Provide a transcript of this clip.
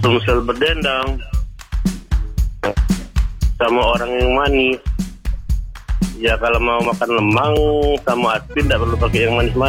Sumsel berdendang sama orang yang manis. Ya kalau mau makan lemang sama asin tidak perlu pakai yang manis-manis.